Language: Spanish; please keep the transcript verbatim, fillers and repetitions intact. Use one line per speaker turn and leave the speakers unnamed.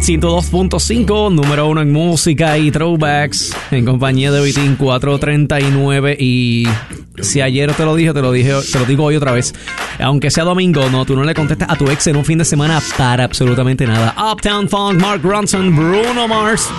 ciento dos punto cinco, número uno en música y throwbacks, en compañía de Vitín cuatro treinta y nueve. Y si ayer te lo dije, te lo dije, te lo digo hoy otra vez. Aunque sea domingo, no, tú no le contestas a tu ex en un fin de semana para absolutamente nada. Uptown Funk, Mark Ronson, Bruno Mars.